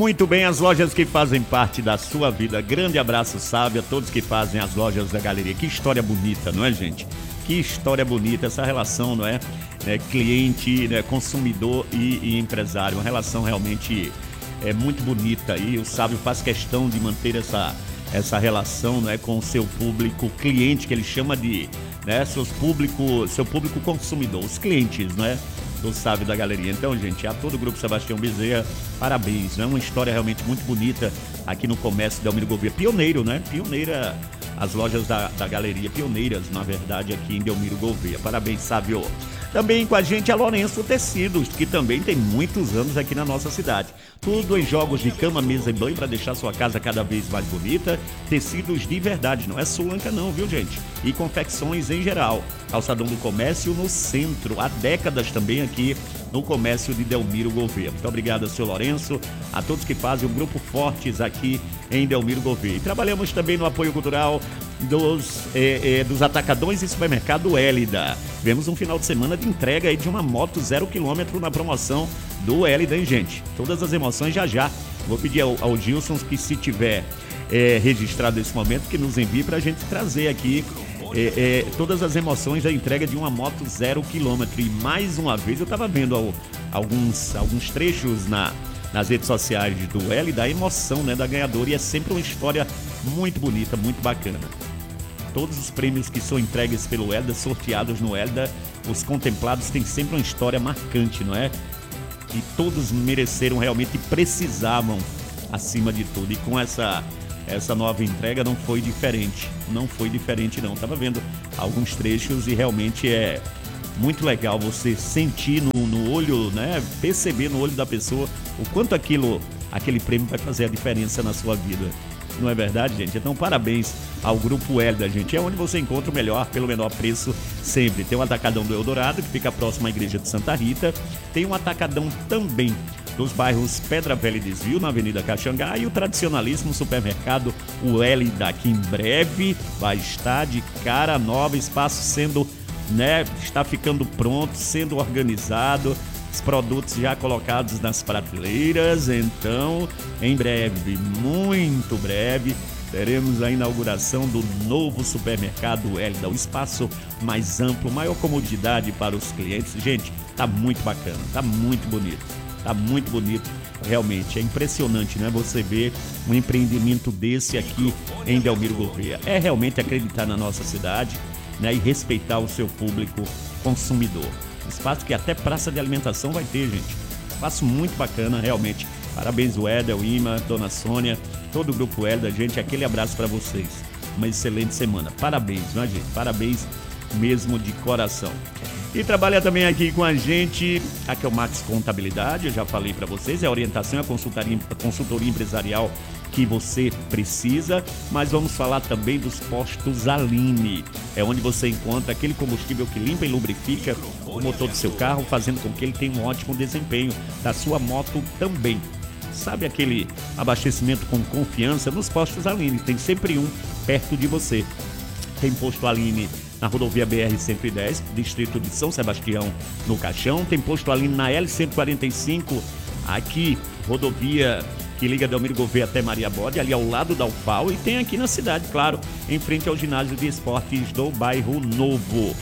Muito bem, as lojas que fazem parte da sua vida. Grande abraço, sabe, a todos que fazem as lojas da galeria. Que história bonita, não é, gente? Que história bonita essa relação, não é? Cliente, né? Consumidor e empresário. Uma relação realmente muito bonita. E o Sábio faz questão de manter essa relação, né, com o seu público cliente, que ele chama de, né, seu público consumidor, os clientes, né, do Sábio da Galeria. Então, gente, a todo o Grupo Sebastião Bezerra, parabéns, né? Uma história realmente muito bonita aqui no comércio Delmiro Gouveia. Pioneiro, né? Pioneira, as lojas da Galeria, pioneiras, na verdade, aqui em Delmiro Gouveia. Parabéns, Sábio. Também com a gente a Lourenço Tecidos, que também tem muitos anos aqui na nossa cidade. Tudo em jogos de cama, mesa e banho para deixar sua casa cada vez mais bonita. Tecidos de verdade, não é sulanca não, viu, gente? E confecções em geral. Calçadão do Comércio no centro, há décadas também aqui no comércio de Delmiro Gouveia. Muito obrigado, seu Lourenço, a todos que fazem o Grupo Fortes aqui em Delmiro Gouveia. E trabalhamos também no apoio cultural dos atacadões e supermercado Hélida. Tivemos um final de semana de entrega aí de uma moto 0 km na promoção do Hélida, hein, gente? Todas as emoções já. Vou pedir ao Gilson que, se tiver registrado esse momento, que nos envie para a gente trazer aqui todas as emoções da entrega de uma moto 0 km. E mais uma vez eu estava vendo alguns trechos nas redes sociais do Hélida, da emoção, né, da ganhadora, e é sempre uma história muito bonita, muito bacana. Todos os prêmios que são entregues pelo Hélida, sorteados no Hélida, os contemplados têm sempre uma história marcante, não é? E todos mereceram realmente e precisavam, acima de tudo. E com essa nova entrega não foi diferente. Não foi diferente, não. Estava vendo alguns trechos e realmente é muito legal você sentir no olho, né? Perceber no olho da pessoa o quanto aquele prêmio vai fazer a diferença na sua vida. Não é verdade, gente? Então, parabéns ao Grupo Hélida, gente. É onde você encontra o melhor pelo menor preço sempre. Tem um atacadão do Eldorado, que fica próximo à Igreja de Santa Rita. Tem um atacadão também dos bairros Pedra Velha e Desvio, na Avenida Caxangá. E o tradicionalíssimo supermercado, o Hélida, que em breve vai estar de cara nova, espaço sendo, né, está ficando pronto, sendo organizado. Os produtos já colocados nas prateleiras. Então, em breve, muito breve, teremos a inauguração do novo supermercado Hélida, o espaço mais amplo, maior comodidade para os clientes. Gente, tá muito bacana, tá muito bonito, realmente, é impressionante, né? Você ver um empreendimento desse aqui em Delmiro Gouveia. É realmente acreditar na nossa cidade, né? E respeitar o seu público consumidor. Espaço que até praça de alimentação vai ter, gente. Espaço muito bacana, realmente. Parabéns, o Éder, o Ima, Dona Sônia, todo o Grupo Hélida, gente. Aquele abraço para vocês. Uma excelente semana. Parabéns, não é, gente? Parabéns mesmo de coração. E trabalha também aqui com a gente a Kelmax Contabilidade, eu já falei para vocês, é a orientação e a consultoria empresarial que você precisa, mas vamos falar também dos postos Aline. É onde você encontra aquele combustível que limpa e lubrifica o motor do seu carro, fazendo com que ele tenha um ótimo desempenho, da sua moto também. Sabe aquele abastecimento com confiança? Nos postos Aline, tem sempre um perto de você. Tem posto Aline na rodovia BR-110, distrito de São Sebastião, no Caixão. Tem posto Aline na L-145, aqui, rodovia que liga Delmiro Gouveia até Maria Bode, ali ao lado da UFAO. E tem aqui na cidade, claro, em frente ao ginásio de esportes do Bairro Novo.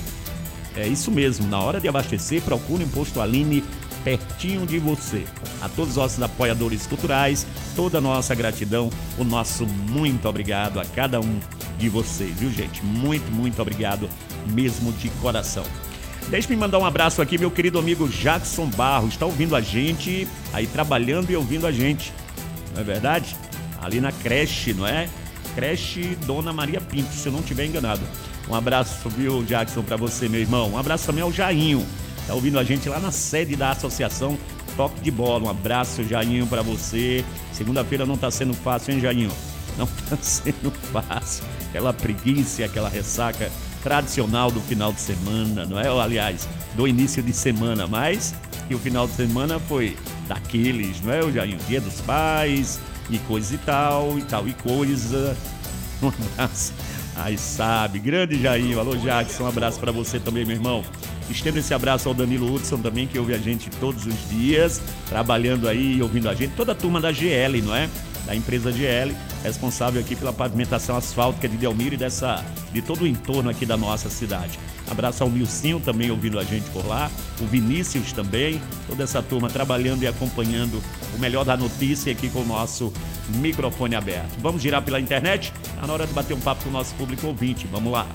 É isso mesmo, na hora de abastecer, procure um posto Aline pertinho de você. A todos os nossos apoiadores culturais, toda a nossa gratidão, o nosso muito obrigado a cada um de vocês, viu, gente? Muito, muito obrigado mesmo de coração. Deixa-me mandar um abraço aqui, meu querido amigo Jackson Barros, está ouvindo a gente, aí trabalhando e ouvindo a gente, não é verdade? Ali na creche, não é? Creche Dona Maria Pinto, se eu não estiver enganado. Um abraço, viu, Jackson, para você, meu irmão. Um abraço também ao Jainho, tá ouvindo a gente lá na sede da Associação Toque de Bola. Um abraço, Jainho, para você. Segunda-feira não tá sendo fácil, hein, Jainho? Não tá sendo fácil. Aquela preguiça, aquela ressaca tradicional do final de semana, não é? Aliás, do início de semana, mas que o final de semana foi daqueles, não é, o Jainho? Dia dos Pais e coisa e coisa. Um abraço. Aí sabe, grande Jainho. Alô, Jackson, um abraço pra você também, meu irmão. Estendo esse abraço ao Danilo Hudson também, que ouve a gente todos os dias, trabalhando aí e ouvindo a gente. Toda a turma da GL, não é? Da empresa GL, responsável aqui pela pavimentação asfáltica de Delmiro e de todo o entorno aqui da nossa cidade. Abraço ao Milcinho também ouvindo a gente por lá, o Vinícius também, toda essa turma trabalhando e acompanhando o melhor da notícia aqui com o nosso microfone aberto. Vamos girar pela internet? Tá na hora de bater um papo com o nosso público ouvinte. Vamos lá.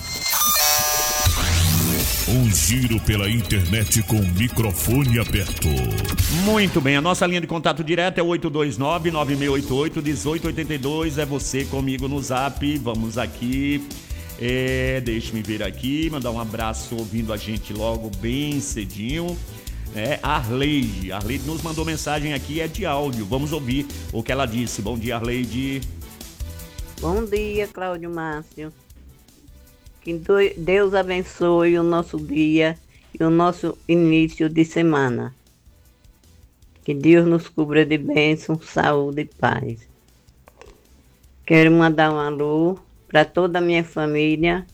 Um giro pela internet com o microfone aberto. Muito bem, a nossa linha de contato direto é 829-9688-1882. É você comigo no Zap. Vamos aqui. Deixa-me ver aqui, mandar um abraço ouvindo a gente logo bem cedinho. Arleide nos mandou mensagem aqui, é de áudio. Vamos ouvir o que ela disse. Bom dia, Arleide. Bom dia, Cláudio Márcio. Que Deus abençoe o nosso dia e o nosso início de semana. Que Deus nos cubra de bênção, saúde e paz. Quero mandar um alô para toda a minha família,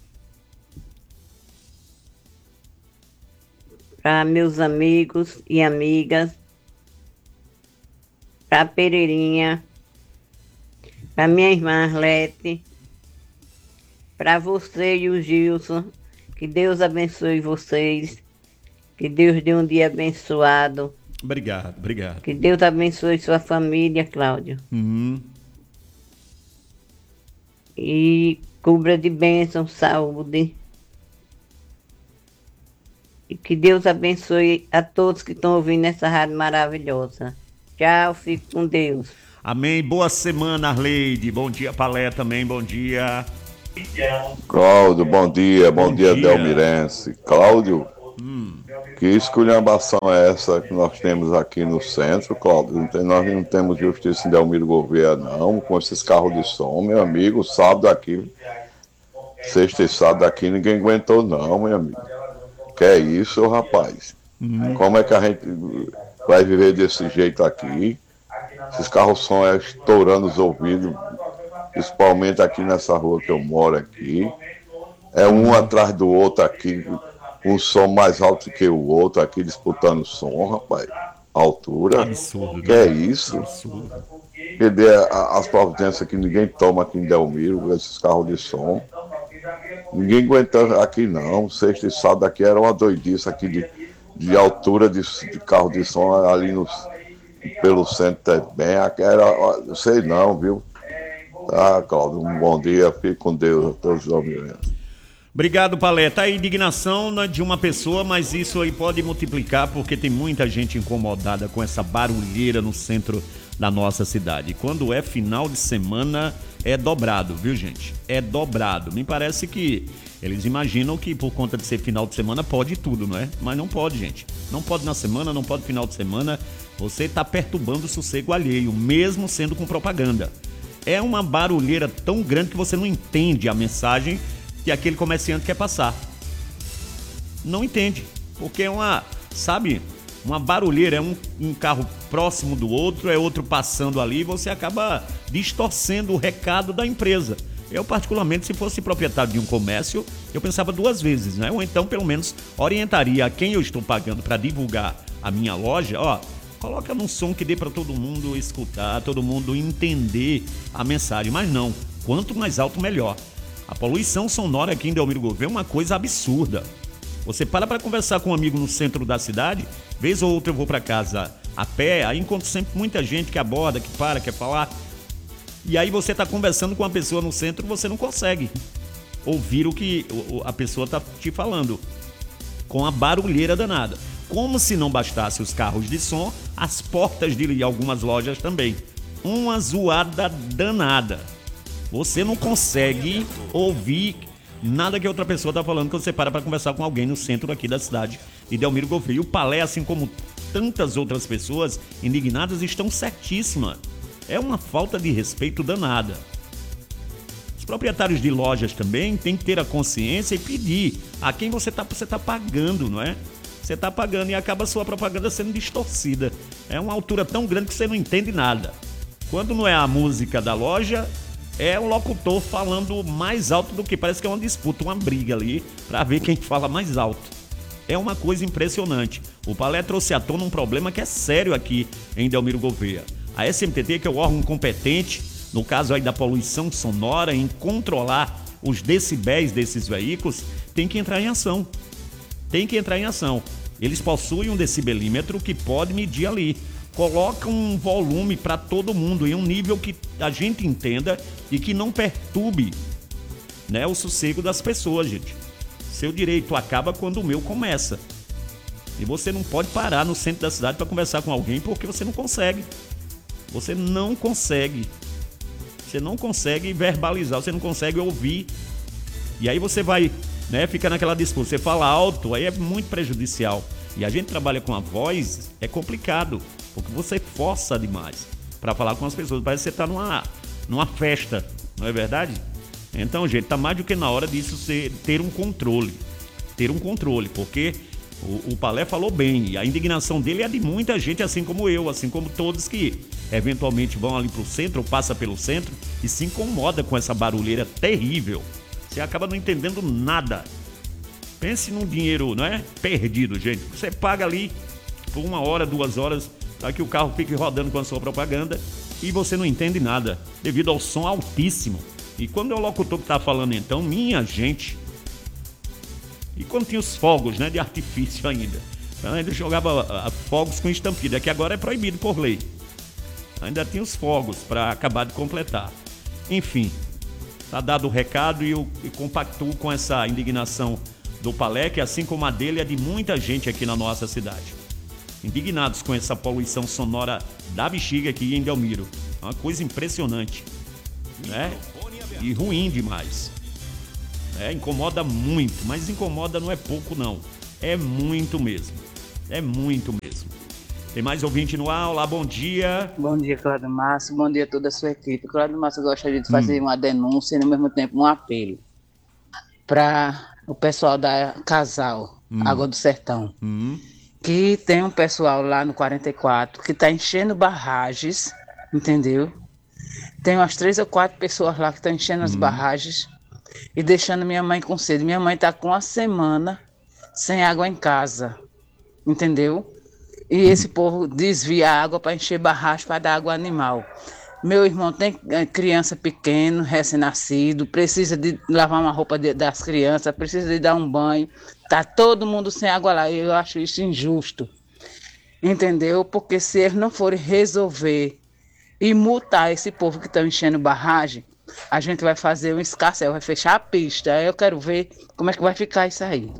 para meus amigos e amigas, para a Pereirinha, para minha irmã Arlete, para você e o Gilson. Que Deus abençoe vocês, que Deus dê um dia abençoado. Obrigado. Que Deus abençoe sua família, Cláudio. E cubra de bênção, saúde. E que Deus abençoe a todos que estão ouvindo essa rádio maravilhosa. Tchau, fique com Deus. Amém. Boa semana, Arleide. Bom dia, Palé também. Bom dia. Cláudio, bom dia Delmirense. Cláudio, que esculhambação é essa que nós temos aqui no centro, Cláudio? Nós não temos justiça em Delmiro Gouveia, não, com esses carros de som, meu amigo. Sábado aqui, sexta e sábado aqui, ninguém aguentou, não, meu amigo. Que é isso, rapaz? Como é que a gente vai viver desse jeito aqui? Esses carros som estourando os ouvidos, principalmente aqui nessa rua que eu moro aqui. É um atrás do outro aqui, um som mais alto que o outro aqui, disputando som, rapaz. Altura. Absurdo. Que é isso? Absurdo. Cadê as providências que ninguém toma aqui em Delmiro, esses carros de som? Ninguém aguenta aqui não. Sexta e sábado aqui era uma doidice aqui de altura de carro de som ali pelo centro também. Aqui era, não sei não, viu? Tá, Cláudio, um bom dia, fique com Deus a todos os homens. Obrigado, Palé. Tá a indignação de uma pessoa, mas isso aí pode multiplicar porque tem muita gente incomodada com essa barulheira no centro da nossa cidade. Quando é final de semana, é dobrado, viu, gente? É dobrado. Me parece que eles imaginam que por conta de ser final de semana pode tudo, não é? Mas não pode, gente. Não pode na semana, não pode final de semana. Você está perturbando o sossego alheio, mesmo sendo com propaganda. É uma barulheira tão grande que você não entende a mensagem que aquele comerciante quer passar. Não entende, porque é uma barulheira, é um carro próximo do outro, é outro passando ali, você acaba distorcendo o recado da empresa. Eu, particularmente, se fosse proprietário de um comércio, eu pensava duas vezes, né? Ou então, pelo menos, orientaria a quem eu estou pagando para divulgar a minha loja, coloca num som que dê para todo mundo escutar, todo mundo entender a mensagem. Mas não, quanto mais alto, melhor. A poluição sonora aqui em Delmiro Gouveia é uma coisa absurda. Você para conversar com um amigo no centro da cidade, vez ou outra eu vou para casa a pé, aí encontro sempre muita gente que aborda, que para, quer falar. E aí você está conversando com uma pessoa no centro, você não consegue ouvir o que a pessoa está te falando, com a barulheira danada. Como se não bastasse os carros de som, as portas de algumas lojas também. Uma zoada danada. Você não consegue ouvir nada que outra pessoa está falando quando você para conversar com alguém no centro aqui da cidade de Delmiro Gouveia. E o Palé, assim como tantas outras pessoas indignadas, estão certíssimas. É uma falta de respeito danada. Os proprietários de lojas também têm que ter a consciência e pedir a quem você tá pagando, não é? Você está pagando e acaba a sua propaganda sendo distorcida. É uma altura tão grande que você não entende nada. Quando não é a música da loja, é o locutor falando mais alto do que parece que é uma disputa, uma briga ali, para ver quem fala mais alto. É uma coisa impressionante. O Palé trouxe à tona um problema que é sério aqui em Delmiro Gouveia. A SMTT, que é o órgão competente, no caso aí da poluição sonora, em controlar os decibéis desses veículos, tem que entrar em ação. Tem que entrar em ação. Eles possuem um decibelímetro que pode medir ali. Coloca um volume para todo mundo em um nível que a gente entenda e que não perturbe, né, o sossego das pessoas, gente. Seu direito acaba quando o meu começa. E você não pode parar no centro da cidade para conversar com alguém porque você não consegue. Você não consegue. Você não consegue verbalizar, você não consegue ouvir. E aí você vai, né, fica naquela disputa. Você fala alto, aí é muito prejudicial. E a gente trabalha com a voz, é complicado, porque você força demais para falar com as pessoas. Parece que você está numa festa, não é verdade? Então, gente, tá mais do que na hora disso ter um controle. Ter um controle, porque o Palé falou bem, e a indignação dele é de muita gente, assim como eu, assim como todos que eventualmente vão ali pro centro ou passa pelo centro e se incomoda com essa barulheira terrível. Você acaba não entendendo nada. Pense num dinheiro, não é? Perdido, gente. Você paga ali por 1 hora, 2 horas, para que o carro fique rodando com a sua propaganda e você não entende nada, devido ao som altíssimo. E quando é o locutor que tá falando, então, minha gente... E quando tinha os fogos, né, de artifício ainda. Então, ainda jogava fogos com estampida, que agora é proibido por lei. Ainda tinha os fogos para acabar de completar. Enfim, tá dado o recado e compactuo com essa indignação do Palé, que assim como a dele é de muita gente aqui na nossa cidade. Indignados com essa poluição sonora da bexiga aqui em Delmiro. É uma coisa impressionante, né? E ruim demais. Incomoda muito, mas incomoda não é pouco não, é muito mesmo, é muito mesmo. Tem mais ouvinte no ar? Olá, bom dia. Bom dia, Cláudio Márcio, bom dia a toda a sua equipe. Cláudio Márcio, eu gostaria de fazer uma denúncia e ao mesmo tempo um apelo para o pessoal da Casal, Água do Sertão, que tem um pessoal lá no 44 que está enchendo barragens, entendeu? Tem umas 3 ou 4 pessoas lá que estão enchendo as barragens e deixando minha mãe com sede. Minha mãe está com 1 semana sem água em casa, entendeu? E esse povo desvia a água para encher barragem para dar água animal. Meu irmão tem criança pequena, recém-nascido, precisa de lavar uma roupa das crianças, precisa de dar um banho. Tá todo mundo sem água lá. Eu acho isso injusto, entendeu? Porque se eles não forem resolver e multar esse povo que está enchendo barragem, a gente vai fazer um escarcéu, vai fechar a pista. Aí eu quero ver como é que vai ficar isso aí.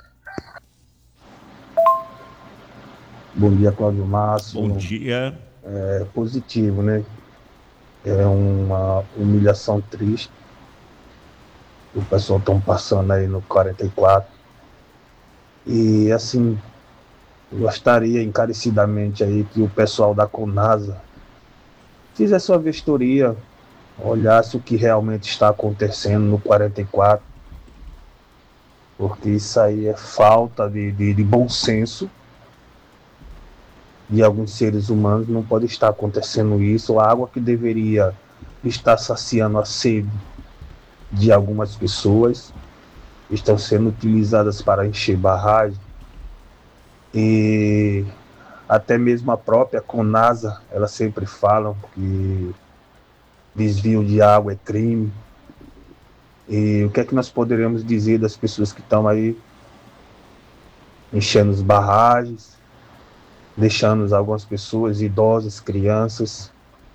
Bom dia, Cláudio Márcio. Bom dia. É positivo, né? É uma humilhação triste. O pessoal está passando aí no 44. E assim, gostaria encarecidamente aí que o pessoal da Conasa fizesse uma vistoria, olhasse o que realmente está acontecendo no 44, porque isso aí é falta de bom senso de alguns seres humanos. Não pode estar acontecendo isso. A água que deveria estar saciando a sede de algumas pessoas estão sendo utilizadas para encher barragem, e até mesmo a própria Conasa, elas sempre falam que desvio de água é crime. E o que é que nós poderíamos dizer das pessoas que estão aí enchendo as barragens, deixando algumas pessoas idosas, crianças,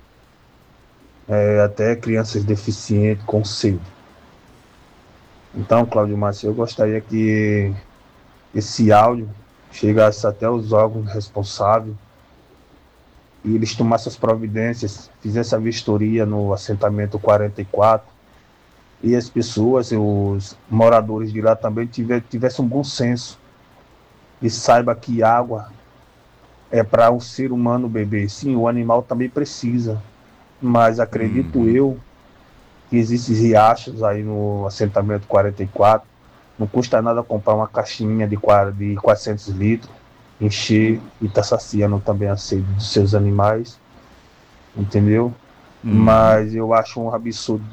até crianças deficientes com sede? Então, Cláudio Márcio, eu gostaria que esse áudio chegasse até os órgãos responsáveis e eles tomassem as providências, fizessem a vistoria no assentamento 44, e as pessoas, os moradores de lá também tivessem um bom senso e saiba que água é para o ser humano beber. Sim, o animal também precisa, mas acredito eu que existem riachos aí no assentamento 44. Não custa nada comprar uma caixinha de 400 litros, encher e tá saciando também a sede dos seus animais, entendeu? Mas eu acho um absurdo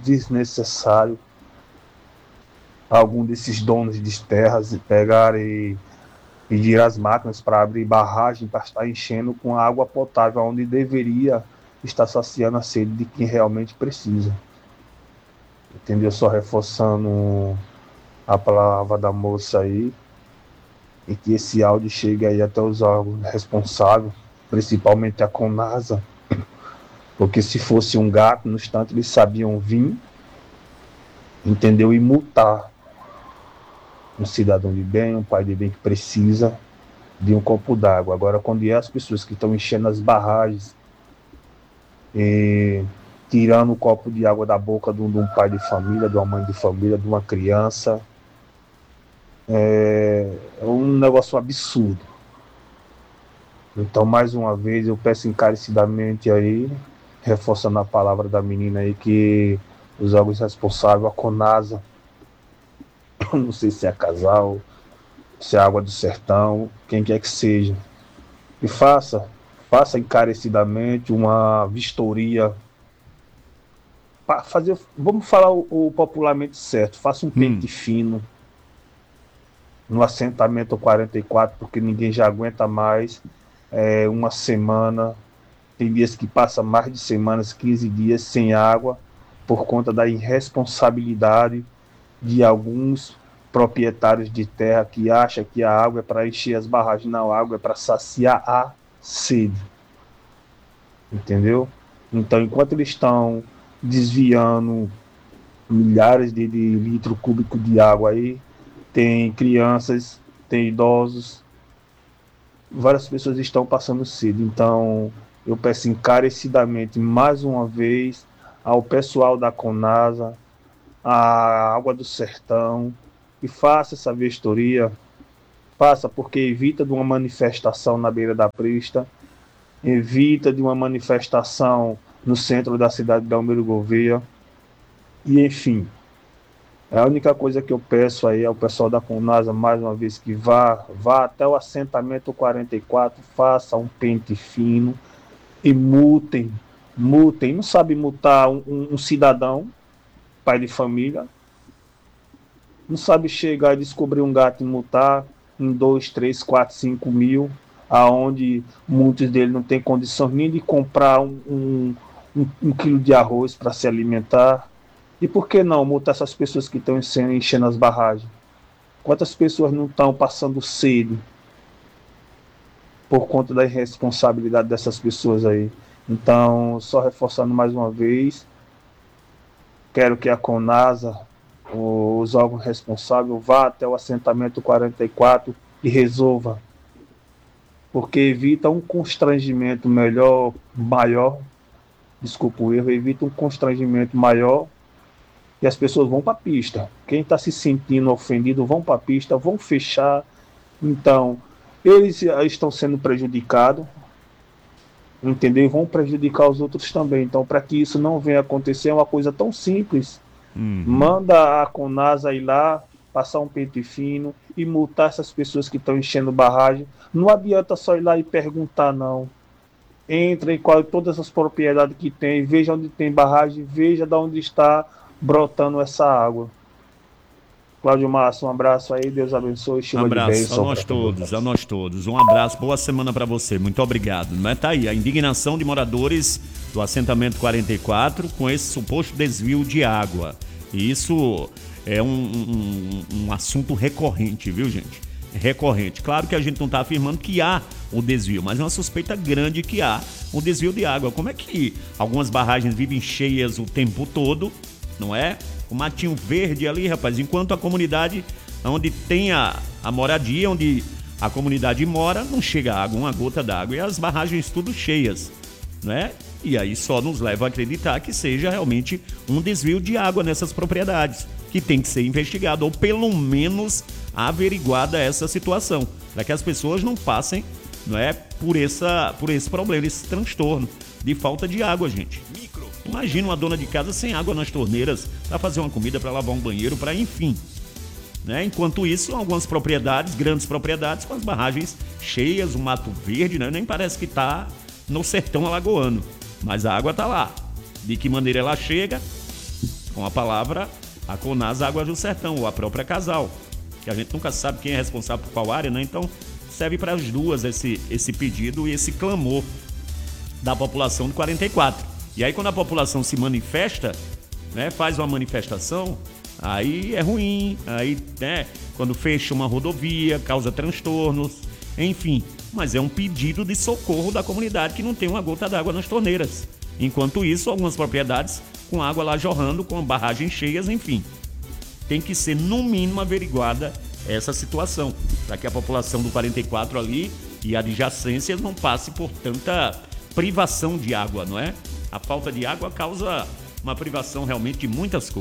desnecessário algum desses donos de terras pegarem pedir as máquinas para abrir barragem para estar enchendo com água potável, onde deveria estar saciando a sede de quem realmente precisa. Entendeu? Só reforçando a palavra da moça aí, e que esse áudio chegue aí até os órgãos responsáveis, principalmente a Conasa, porque se fosse um gato, no instante eles sabiam vir, entendeu? E multar um cidadão de bem, um pai de bem que precisa de um copo d'água. Agora, quando é as pessoas que estão enchendo as barragens e tirando o copo de água da boca de um pai de família, de uma mãe de família, de uma criança, é um negócio absurdo. Então, mais uma vez, eu peço encarecidamente aí, reforçando a palavra da menina aí, que os órgãos responsáveis, a Conasa, não sei se é Casal, se é Água do Sertão, quem quer que seja, e faça encarecidamente uma vistoria, vamos falar o popularmente certo, faça um pente fino no assentamento 44, porque ninguém já aguenta mais uma semana, tem dias que passa mais de semanas, 15 dias sem água, por conta da irresponsabilidade de alguns proprietários de terra que acham que a água é para encher as barragens. Não, a água é para saciar a sede. Entendeu? Então, enquanto eles estão desviando milhares de litros cúbicos de água aí, tem crianças, tem idosos, várias pessoas estão passando sede. Então, eu peço encarecidamente, mais uma vez, ao pessoal da Conasa, a Água do Sertão, que faça essa vistoria, faça, porque evita de uma manifestação na beira da pista, evita de uma manifestação no centro da cidade de Almiro Gouveia, e enfim, a única coisa que eu peço aí ao pessoal da Conasa, mais uma vez, que vá até o assentamento 44, faça um pente fino e multem, não sabe multar um cidadão, pai de família, não sabe chegar e descobrir um gato e multar em 2, 3, 4, 5 mil, aonde muitos deles não têm condições nem de comprar um quilo de arroz para se alimentar. E por que não multar essas pessoas que estão enchendo as barragens? Quantas pessoas não estão passando sede por conta da irresponsabilidade dessas pessoas aí? Então, só reforçando mais uma vez, quero que a Conasa, os órgãos responsáveis, vá até o assentamento 44 e resolva, porque evita um constrangimento maior, desculpa o erro, evita um constrangimento maior, e as pessoas vão para a pista. Quem está se sentindo ofendido vão para a pista, vão fechar. Então, eles estão sendo prejudicados, entendeu? E vão prejudicar os outros também. Então, para que isso não venha acontecer, é uma coisa tão simples. Manda a Conasa ir lá, passar um pente fino e multar essas pessoas que estão enchendo barragem. Não adianta só ir lá e perguntar, não. Entra em todas as propriedades que tem, veja onde tem barragem, veja de onde está brotando essa água. Cláudio Márcio, um abraço aí, Deus abençoe. Um abraço a nós todos. Um abraço, boa semana para você, muito obrigado. Mas tá aí, a indignação de moradores do assentamento 44 com esse suposto desvio de água. E isso é um assunto recorrente, viu, gente? Recorrente. Claro que a gente não está afirmando que há o desvio, mas é uma suspeita grande que há o desvio de água. Como é que algumas barragens vivem cheias o tempo todo, não é? O matinho verde ali, rapaz, enquanto a comunidade onde tem a moradia, onde a comunidade mora, não chega água, uma gota d'água, e as barragens tudo cheias, né? E aí só nos leva a acreditar que seja realmente um desvio de água nessas propriedades, que tem que ser investigado, ou pelo menos averiguada essa situação, para que as pessoas não passem, não é, por esse problema, esse transtorno de falta de água, gente. Imagina uma dona de casa sem água nas torneiras para fazer uma comida, para lavar um banheiro, para enfim. Né? Enquanto isso, algumas propriedades, grandes propriedades, com as barragens cheias, o mato verde, né? Nem parece que está no sertão alagoano, mas a água está lá. De que maneira ela chega? Com a palavra, a Conasa Água do Sertão, ou a própria Casal, que a gente nunca sabe quem é responsável por qual área, né? Então serve para as duas esse pedido e esse clamor da população do 44. E aí quando a população se manifesta, né, faz uma manifestação, aí é ruim, aí, né, quando fecha uma rodovia, causa transtornos, enfim. Mas é um pedido de socorro da comunidade que não tem uma gota d'água nas torneiras. Enquanto isso, algumas propriedades com água lá jorrando, com barragens cheias, enfim. Tem que ser, no mínimo, averiguada essa situação, para que a população do 44 ali e adjacências não passe por tanta privação de água, não é? A falta de água causa uma privação realmente de muitas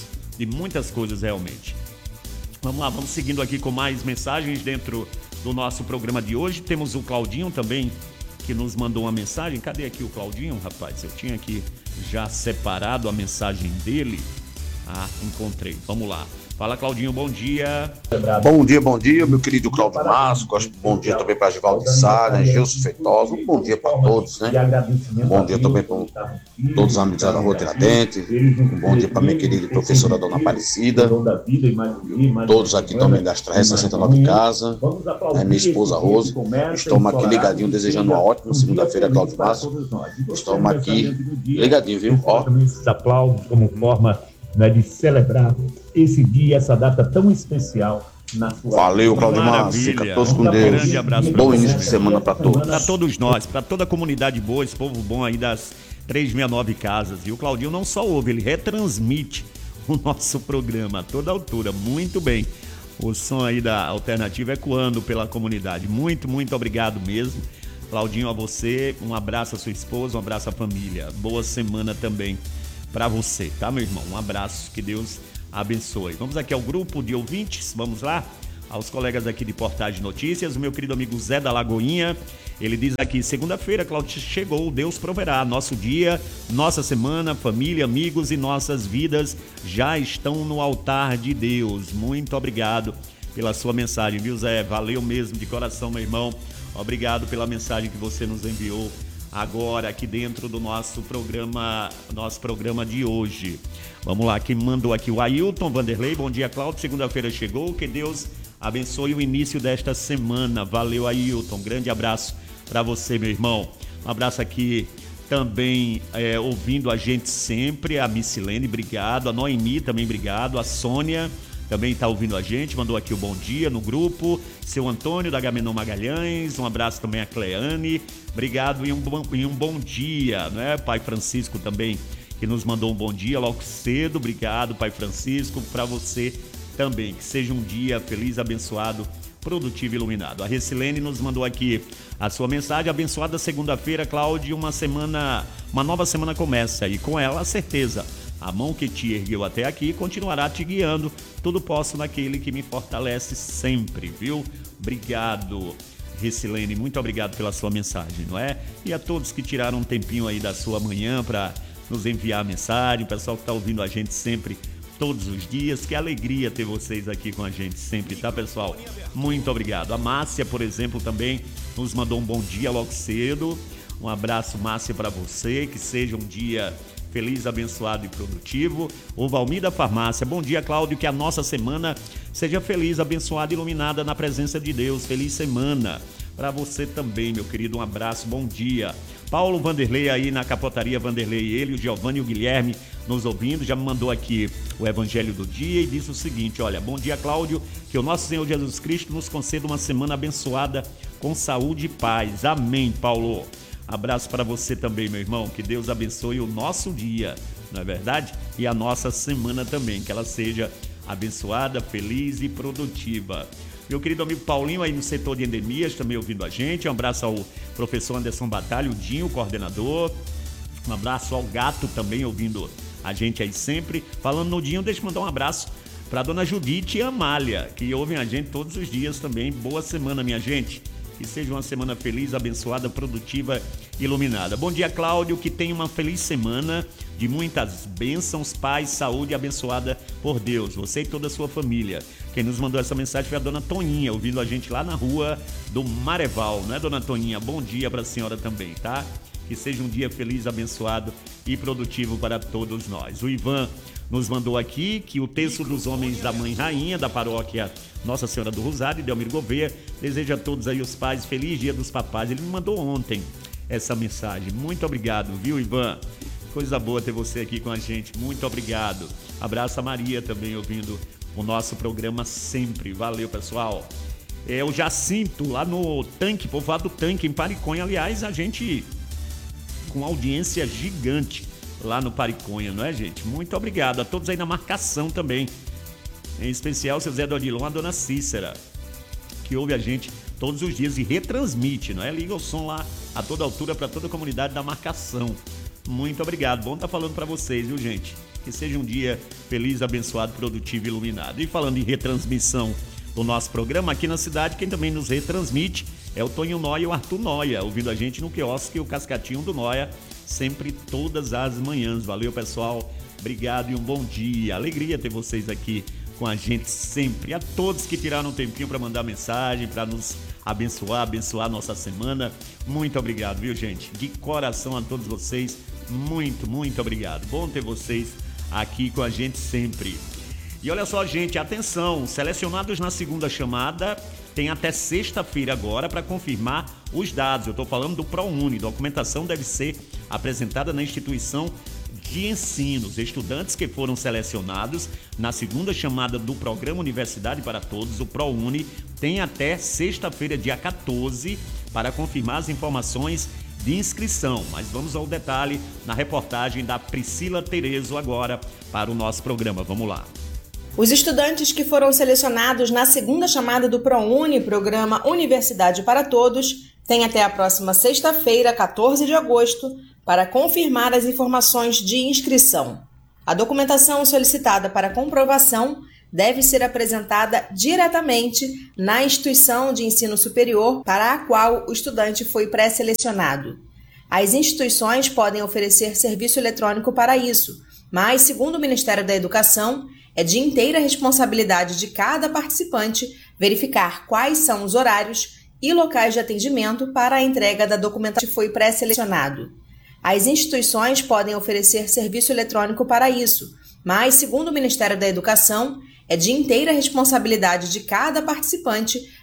coisas realmente. Vamos lá, vamos seguindo aqui com mais mensagens dentro do nosso programa de hoje. Temos o Claudinho também, que nos mandou uma mensagem. Cadê aqui o Claudinho, rapaz? Eu tinha aqui já separado a mensagem dele. Ah, encontrei. Vamos lá. Fala, Claudinho, bom dia. Bom dia, meu querido Cláudio Márcio. Bom dia também para Givaldo de Sá, Gilson Feitosa. Um bom dia para todos, né? Um bom dia também para todos os amigos da Rua Tiradentes. Um bom dia para minha querida professora Dona Aparecida. Todos aqui também das 369 Casa. Minha esposa Rose. Estamos aqui ligadinho, desejando uma ótima segunda-feira, Cláudio Márcio. Estamos aqui ligadinho, viu? Ó. Esses aplausos como forma, né, de celebrar esse dia, essa data tão especial na sua Valeu, Cláudio Márcio. Fica todos com Deus. Um grande abraço. Bom início de semana para todos. Para todos nós, para toda a comunidade boa, esse povo bom aí das 369 Casas. E o Claudinho não só ouve, ele retransmite o nosso programa a toda altura. Muito bem. O som aí da Alternativa ecoando pela comunidade. Muito, muito obrigado mesmo. Claudinho, a você, um abraço à sua esposa, um abraço à família. Boa semana também para você, tá, meu irmão? Um abraço, que Deus abençoe. Vamos aqui ao grupo de ouvintes, vamos lá? Aos colegas aqui de Portais de Notícias, o meu querido amigo Zé da Lagoinha, ele diz aqui, segunda-feira, Cláudio, chegou, Deus proverá, nosso dia, nossa semana, família, amigos e nossas vidas já estão no altar de Deus. Muito obrigado pela sua mensagem, viu, Zé? Valeu mesmo, de coração, meu irmão. Obrigado pela mensagem que você nos enviou agora aqui dentro do nosso programa de hoje. Vamos lá, quem mandou aqui? O Ailton Vanderlei. Bom dia, Cláudio. Segunda-feira chegou. Que Deus abençoe o início desta semana. Valeu, Ailton. Grande abraço para você, meu irmão. Um abraço aqui também ouvindo a gente sempre. A Missilene, obrigado. A Noemi também, obrigado. A Sônia também está ouvindo a gente, mandou aqui o bom dia no grupo. Seu Antônio da Gamenon Magalhães, um abraço também a Cleane, obrigado e um bom dia, né? Pai Francisco também, que nos mandou um bom dia logo cedo, obrigado, Pai Francisco, para você também, que seja um dia feliz, abençoado, produtivo e iluminado. A Recilene nos mandou aqui a sua mensagem, abençoada segunda-feira, Cláudio, uma nova semana começa e com ela a certeza. A mão que te ergueu até aqui continuará te guiando. Tudo posso naquele que me fortalece sempre, viu? Obrigado, Recilene. Muito obrigado pela sua mensagem, não é? E a todos que tiraram um tempinho aí da sua manhã para nos enviar a mensagem, o pessoal que está ouvindo a gente sempre, todos os dias. Que alegria ter vocês aqui com a gente sempre, tá, pessoal? Muito obrigado. A Márcia, por exemplo, também nos mandou um bom dia logo cedo. Um abraço, Márcia, para você. Que seja um dia feliz, abençoado e produtivo. O Valmir da Farmácia, bom dia, Cláudio, que a nossa semana seja feliz, abençoada e iluminada na presença de Deus. Feliz semana para você também, meu querido, um abraço, bom dia. Paulo Vanderlei aí na Capotaria Vanderlei, ele, o Giovanni e o Guilherme nos ouvindo, já me mandou aqui o Evangelho do dia e disse o seguinte, olha, bom dia, Cláudio, que o nosso Senhor Jesus Cristo nos conceda uma semana abençoada com saúde e paz. Amém, Paulo. Abraço para você também, meu irmão. Que Deus abençoe o nosso dia, não é verdade? E a nossa semana também. Que ela seja abençoada, feliz e produtiva. Meu querido amigo Paulinho aí no setor de endemias também ouvindo a gente. Um abraço ao professor Anderson Batalha, o Dinho, coordenador. Um abraço ao Gato também ouvindo a gente aí sempre. Falando no Dinho, deixa eu mandar um abraço para a dona Judite e a Amália, que ouvem a gente todos os dias também. Boa semana, minha gente. Que seja uma semana feliz, abençoada, produtiva, iluminada. Bom dia, Cláudio, que tenha uma feliz semana de muitas bênçãos, paz, saúde abençoada por Deus. Você e toda a sua família. Quem nos mandou essa mensagem foi a dona Toninha, ouvindo a gente lá na rua do Mareval, né, dona Toninha? Bom dia para a senhora também, tá? Que seja um dia feliz, abençoado e produtivo para todos nós. O Ivan nos mandou aqui que o terço dos homens da Mãe Rainha, da paróquia Nossa Senhora do Rosário, Delmiro Gouveia, deseja a todos aí os pais feliz Dia dos Papais. Ele me mandou ontem essa mensagem. Muito obrigado, viu, Ivan? Coisa boa ter você aqui com a gente. Muito obrigado. Abraço a Maria também ouvindo o nosso programa sempre. Valeu, pessoal. O Jacinto, lá no Tanque, povoado do Tanque, em Pariconha. Aliás, a gente com audiência gigante lá no Pariconha, não é, gente? Muito obrigado a todos aí na marcação também. Em especial, seu Zé do Odilon, a dona Cícera, que ouve a gente todos os dias e retransmite, não é? Liga o som lá a toda altura para toda a comunidade da marcação. Muito obrigado. Bom estar falando para vocês, viu, gente? Que seja um dia feliz, abençoado, produtivo e iluminado. E falando em retransmissão do nosso programa aqui na cidade, quem também nos retransmite é o Tonho Noia e o Arthur Noia, ouvindo a gente no quiosque, o Cascatinho do Noia, sempre todas as manhãs. Valeu, pessoal. Obrigado e um bom dia. Alegria ter vocês aqui com a gente sempre. A todos que tiraram um tempinho para mandar mensagem, para nos abençoar a nossa semana. Muito obrigado, viu, gente? De coração a todos vocês. Muito, muito obrigado. Bom ter vocês aqui com a gente sempre. E olha só, gente, atenção, selecionados na segunda chamada, tem até sexta-feira agora para confirmar os dados. Eu estou falando do ProUni. Documentação deve ser apresentada na instituição de ensino. Os estudantes que foram selecionados na segunda chamada do Programa Universidade para Todos, o ProUni, tem até sexta-feira, dia 14, para confirmar as informações de inscrição. Mas vamos ao detalhe na reportagem da Priscila Terezo agora para o nosso programa. Vamos lá. Os estudantes que foram selecionados na segunda chamada do ProUni, Programa Universidade para Todos, têm até a próxima sexta-feira, 14 de agosto, para confirmar as informações de inscrição. A documentação solicitada para comprovação deve ser apresentada diretamente na instituição de ensino superior para a qual o estudante foi pré-selecionado. As instituições podem oferecer serviço eletrônico para isso, mas, segundo o Ministério da Educação, é de inteira responsabilidade de cada participante verificar quais são os horários e locais de atendimento para a entrega da documentação que foi pré-selecionado. As instituições podem oferecer serviço eletrônico para isso, mas, segundo o Ministério da Educação, é de inteira responsabilidade de cada participante